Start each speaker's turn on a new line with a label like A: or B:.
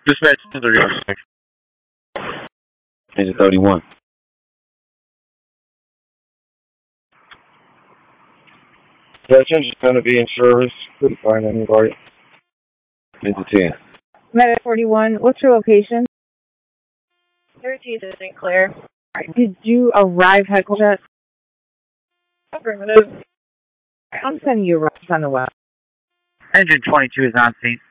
A: Dispatch 31.
B: Engine 31.
C: That engine's going to be in service. Couldn't find anybody.
B: Engine 10.
D: Medic 41, what's your location?
E: 13th is St. Clair.
D: Did you arrive headquarters?
E: Affirmative.
D: I'm sending you a rush on the west.
A: Engine 22 is on scene.